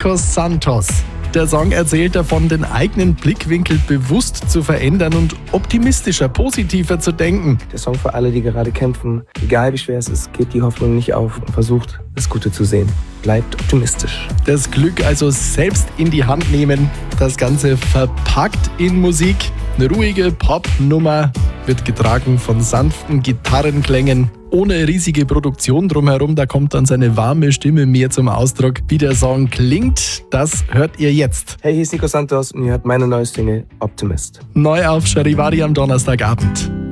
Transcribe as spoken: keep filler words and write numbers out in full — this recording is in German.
Nico Santos. Der Song erzählt davon, den eigenen Blickwinkel bewusst zu verändern und optimistischer, positiver zu denken. Der Song für alle, die gerade kämpfen. Egal wie schwer es ist, gebt die Hoffnung nicht auf und versucht, das Gute zu sehen. Bleibt optimistisch. Das Glück also selbst in die Hand nehmen. Das Ganze verpackt in Musik. Eine ruhige Popnummer wird getragen von sanften Gitarrenklängen. Ohne riesige Produktion drumherum, da kommt dann seine warme Stimme mehr zum Ausdruck. Wie der Song klingt, das hört ihr jetzt. Hey, hier ist Nico Santos und ihr hört meine neue Single Optimist. Neu auf Charivari am Donnerstagabend.